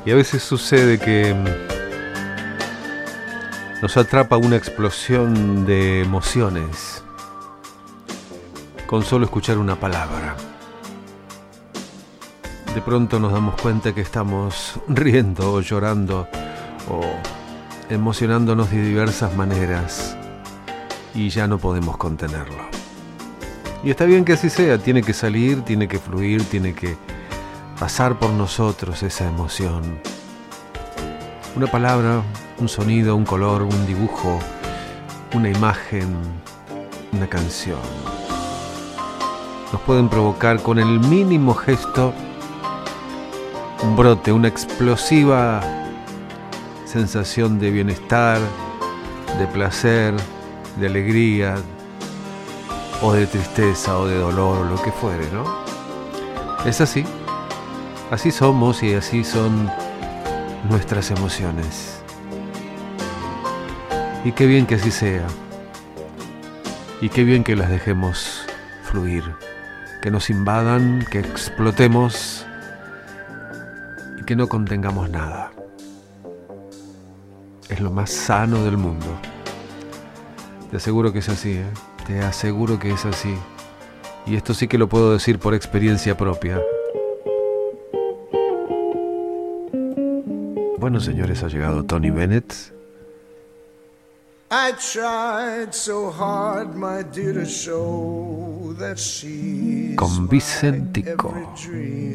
Y a veces sucede que nos atrapa una explosión de emociones con solo escuchar una palabra. De pronto nos damos cuenta que estamos riendo o llorando o emocionándonos de diversas maneras y ya no podemos contenerlo. Y está bien que así sea, tiene que salir, tiene que fluir, tiene que pasar por nosotros esa emoción. Una palabra, un sonido, un color, un dibujo, una imagen, una canción. Nos pueden provocar con el mínimo gesto un brote, una explosiva sensación de bienestar, de placer, de alegría, o de tristeza, o de dolor, o lo que fuere, ¿no? Es así. Así somos y así son nuestras emociones. Y qué bien que así sea. Y qué bien que las dejemos fluir. Que nos invadan, que explotemos y que no contengamos nada. Es lo más sano del mundo. Te aseguro que es así, ¿eh? Te aseguro que es así. Y esto sí que lo puedo decir por experiencia propia. Bueno, señores, ha llegado Tony Bennett. I tried so hard, my dear, to show that she's Con Vicentico. my every dream.